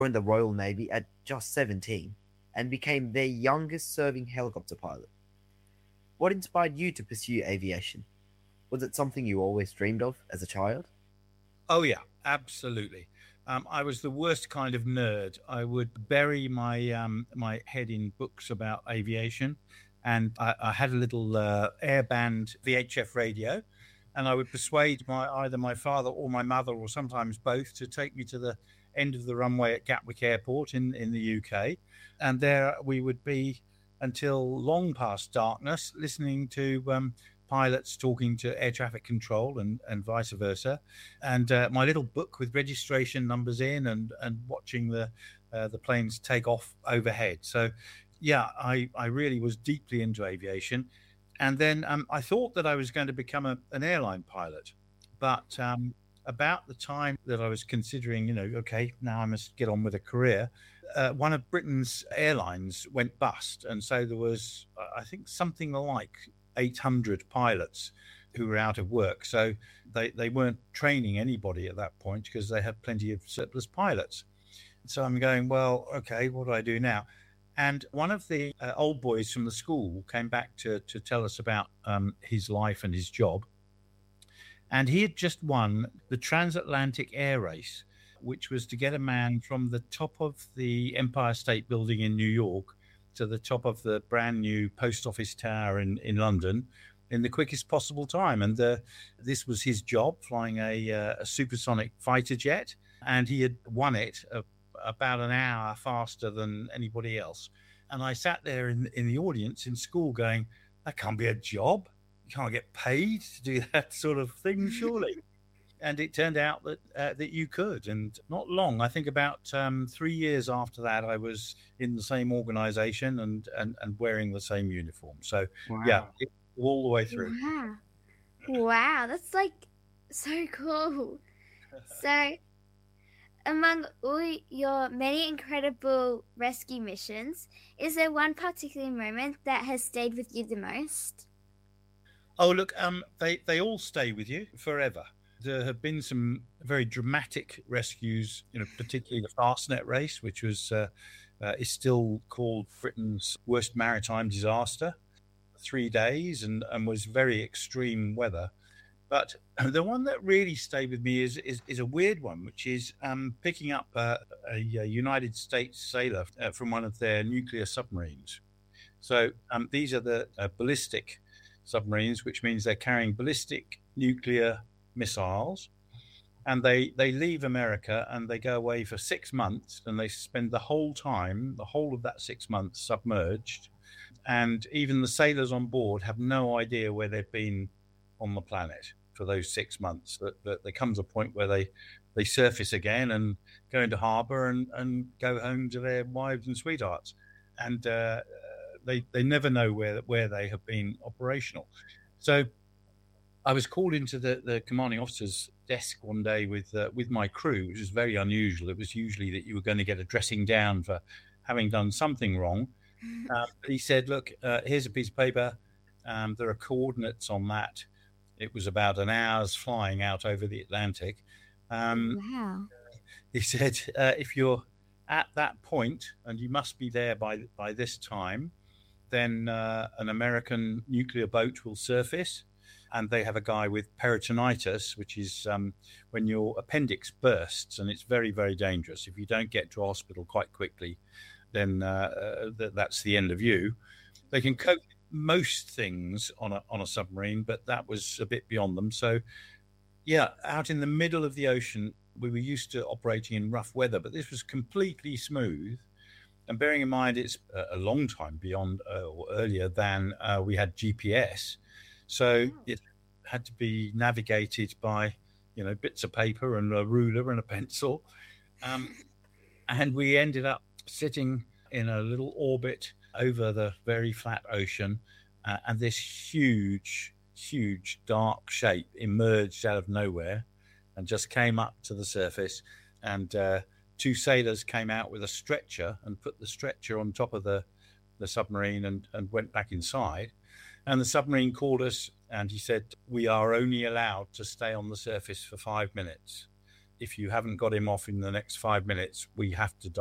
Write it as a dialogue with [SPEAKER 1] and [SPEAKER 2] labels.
[SPEAKER 1] joined the Royal Navy at just 17 and became their youngest serving helicopter pilot. What inspired you to pursue aviation? Was it something you always dreamed of as a child?
[SPEAKER 2] Oh yeah, absolutely. I was the worst kind of nerd. I would bury my head in books about aviation, and I had a little airband VHF radio, and I would persuade either my father or my mother, or sometimes both, to take me to the end of the runway at Gatwick Airport in the UK, and there we would be until long past darkness, listening to pilots talking to air traffic control and vice versa, and my little book with registration numbers in, and watching the planes take off overhead. So, yeah, I really was deeply into aviation, and then I thought that I was going to become an airline pilot, but about the time that I was considering, okay, now I must get on with a career. One of Britain's airlines went bust, and so there was, I think, something like 800 pilots who were out of work. So they weren't training anybody at that point because they had plenty of surplus pilots. So I'm going, well, okay, what do I do now? And one of the old boys from the school came back to tell us about his life and his job. And he had just won the transatlantic air race, which was to get a man from the top of the Empire State Building in New York to the top of the brand new post office tower in London in the quickest possible time. And this was his job, flying a supersonic fighter jet. And he had won it about an hour faster than anybody else. And I sat there in the audience in school going, that can't be a job. You can't get paid to do that sort of thing, surely. And it turned out that you could. And not long, I think about 3 years after that, I was in the same organization and wearing the same uniform. So, yeah,
[SPEAKER 1] Wow.
[SPEAKER 2] all the way through.
[SPEAKER 3] Wow. Wow, that's like so cool. So, among all your many incredible rescue missions, is there one particular moment that has stayed with you the most?
[SPEAKER 2] Oh, look, they all stay with you forever. There have been some very dramatic rescues, particularly the Fastnet race, which was is still called Britain's worst maritime disaster. 3 days and was very extreme weather. But the one that really stayed with me is a weird one, which is picking up a United States sailor from one of their nuclear submarines. So these are the ballistic submarines, which means they're carrying ballistic nuclear missiles, and they leave America and they go away for 6 months, and they spend the whole of that 6 months submerged, and even the sailors on board have no idea where they've been on the planet for those 6 months. That there comes a point where they surface again and go into harbor and go home to their wives and sweethearts, and they never know where they have been operational. So I was called into the commanding officer's desk one day with my crew, which was very unusual. It was usually that you were going to get a dressing down for having done something wrong. But he said, look, here's a piece of paper. There are coordinates on that. It was about an hour's flying out over the Atlantic.
[SPEAKER 3] Wow.
[SPEAKER 2] He said, if you're at that point, and you must be there by this time, then an American nuclear boat will surface. And they have a guy with peritonitis, which is when your appendix bursts, and it's very, very dangerous. If you don't get to hospital quite quickly, then that's the end of you. They can cope with most things on a submarine, but that was a bit beyond them. So, yeah, out in the middle of the ocean, we were used to operating in rough weather, but this was completely smooth. And bearing in mind, it's a long time beyond or earlier than we had GPS. So it had to be navigated by, bits of paper and a ruler and a pencil. And we ended up sitting in a little orbit over the very flat ocean. And this huge, huge dark shape emerged out of nowhere and just came up to the surface. And 2 sailors came out with a stretcher and put the stretcher on top of the submarine and went back inside. And the submarine called us, and he said, we are only allowed to stay on the surface for 5 minutes. if you haven't got him off in the next 5 minutes, we have to